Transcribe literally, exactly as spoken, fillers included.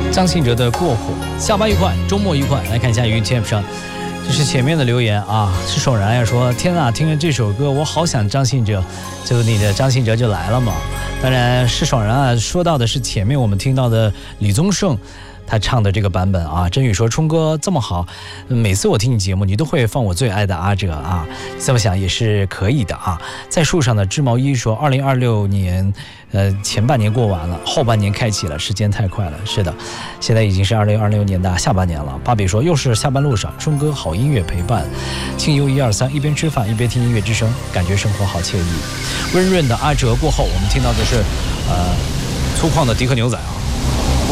张信哲的过火，下班愉快，周末愉快。来看一下 YouTube 上，就是前面的留言啊，是爽然呀说，天啊，听了这首歌，我好想张信哲，就你的张信哲就来了嘛。当然是爽然啊，说到的是前面我们听到的李宗盛。他唱的这个版本啊，真宇说冲哥这么好，每次我听你节目，你都会放我最爱的阿哲啊，这么想也是可以的啊。在树上的织毛衣说，二零二六年，呃，前半年过完了，后半年开启了，时间太快了。是的，现在已经是二零二六年的下半年了。芭比说，又是下班路上，冲哥好音乐陪伴，清幽一二三，一边吃饭一边听音乐之声，感觉生活好惬意。温润的阿哲过后，我们听到的是，呃，粗犷的迪克牛仔啊。